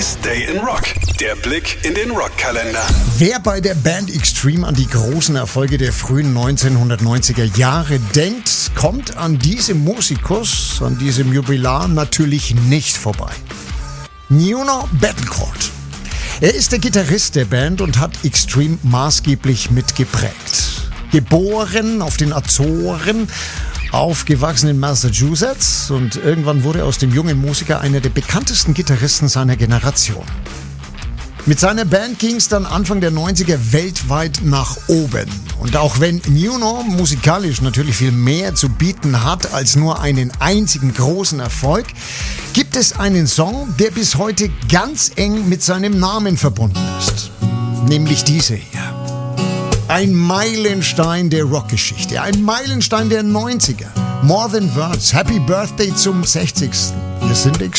This Day in Rock. Der Blick in den Rockkalender. Wer bei der Band Extreme an die großen Erfolge der frühen 1990er Jahre denkt, kommt an diesem Musikus, an diesem Jubilar natürlich nicht vorbei. Nuno Bettencourt. Er ist der Gitarrist der Band und hat Extreme maßgeblich mitgeprägt. Geboren auf den Azoren, aufgewachsen in Massachusetts und irgendwann wurde aus dem jungen Musiker einer der bekanntesten Gitarristen seiner Generation. Mit seiner Band ging es dann Anfang der 90er weltweit nach oben. Und auch wenn Nuno musikalisch natürlich viel mehr zu bieten hat als nur einen einzigen großen Erfolg, gibt es einen Song, der bis heute ganz eng mit seinem Namen verbunden ist. Nämlich diese hier. Ein Meilenstein der Rockgeschichte, ein Meilenstein der 90er. More Than Words, Happy Birthday zum 60. Wir sind